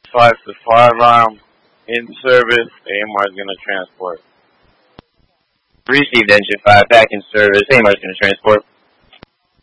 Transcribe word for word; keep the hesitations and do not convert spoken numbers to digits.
five to five, I'm in service. A M R is going to transport. Received engine five, back in service. A M R is going to transport.